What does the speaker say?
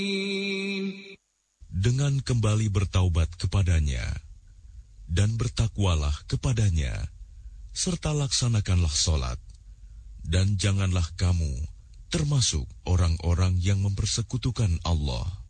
Dengan kembali bertaubat kepadanya dan bertakwalah kepadanya, serta laksanakanlah salat, dan janganlah kamu termasuk orang-orang yang mempersekutukan Allah.